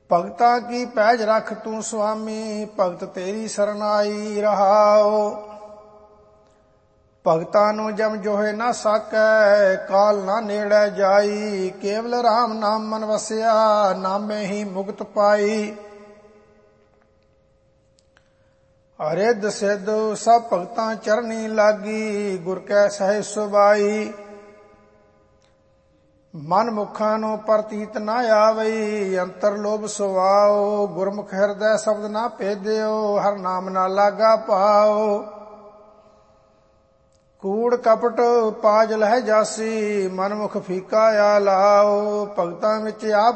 ਭਗਤਾਂ ਕੀ ਪੈਜ ਰੱਖ ਤੂੰ ਸੁਆਮੀ, ਭਗਤ ਤੇਰੀ ਸਰਨਾਈ ਰਹਾਓ। ਭਗਤਾਂ ਨੂੰ ਜਮ ਜੋਹੇ ਨਾ ਸਾਕੈ, ਕਾਲ ਨਾ ਨੇੜੇ ਜਾਈ। ਕੇਵਲ ਰਾਮ ਨਾਮ ਮਨ ਵਸਿਆ, ਨਾਮੇ ਹੀ ਮੁਕਤ ਪਾਈ। ਅਰਿੱਧ ਸਿੱਧ ਸਭ ਭਗਤਾਂ ਚਰਨੀ ਲਾਗੀ, ਗੁਰ ਕੈ ਸਹਿਜ ਸੁਭਾਈ। ਮਨ ਮੁਖਾਂ ਨੂੰ ਪ੍ਰਤੀਤ ਨਾ ਆਵਈ, ਅੰਤਰ ਲੋਭ ਸੁਆਓ। ਗੁਰਮੁਖ ਹਿਰਦੈ ਸ਼ਬਦ ਨਾ ਭੇਦਿਓ, ਹਰ ਨਾਮ ਨਾ ਲਾਗਾ ਪਾਓ। ਕੂੜ ਕਪਟ ਪਾਜ ਲਹਿ ਜਾਸੀ, ਮਨ ਮੁਖ ਫੀਕਾ ਆ ਲਾਓ। ਭਗਤਾਂ ਵਿੱਚ ਆਪ